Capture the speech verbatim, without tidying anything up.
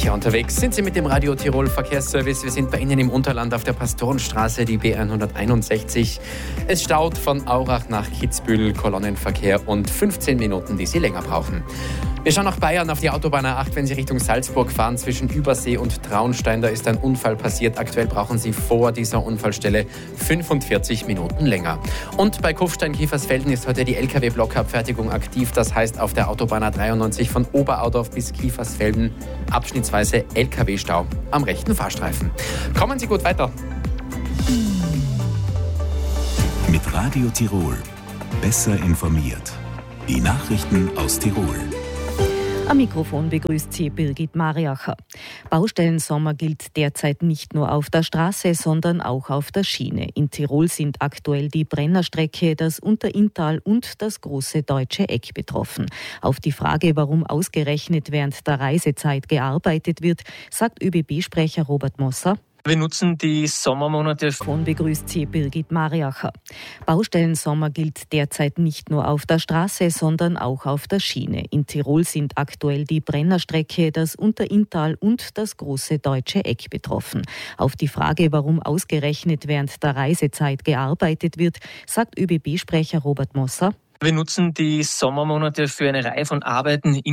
Verkehr unterwegs. Sind Sie mit dem Radio Tirol Verkehrsservice? Wir sind bei Ihnen im Unterland auf der Pastorenstraße, die B hunderteinundsechzig. Es staut von Aurach nach Kitzbühel, Kolonnenverkehr und fünfzehn Minuten, die Sie länger brauchen. Wir schauen nach Bayern auf die Autobahn A acht, wenn Sie Richtung Salzburg fahren. Zwischen Übersee und Traunstein, da ist ein Unfall passiert. Aktuell brauchen Sie vor dieser Unfallstelle fünfundvierzig Minuten länger. Und bei Kufstein-Kiefersfelden ist heute die L K W-Blockabfertigung aktiv. Das heißt, auf der Autobahn A dreiundneunzig von Oberaudorf bis Kiefersfelden abschnittsweise L K W-Stau am rechten Fahrstreifen. Kommen Sie gut weiter. Mit Radio Tirol. Besser informiert. Die Nachrichten aus Tirol. Am Mikrofon begrüßt Sie Birgit Mariacher. Baustellensommer gilt derzeit nicht nur auf der Straße, sondern auch auf der Schiene. In Tirol sind aktuell die Brennerstrecke, das Unterinntal und das große Deutsche Eck betroffen. Auf die Frage, warum ausgerechnet während der Reisezeit gearbeitet wird, sagt Ö B B-Sprecher Robert Mosser. Wir nutzen die Sommermonate. Von begrüßt Sie Birgit Mariacher. Baustellensommer gilt derzeit nicht nur auf der Straße, sondern auch auf der Schiene. In Tirol sind aktuell die Brennerstrecke, das Unterinntal und das große Deutsche Eck betroffen. Auf die Frage, warum ausgerechnet während der Reisezeit gearbeitet wird, sagt Ö B B-Sprecher Robert Mosser. Wir nutzen die Sommermonate für eine Reihe von Arbeiten in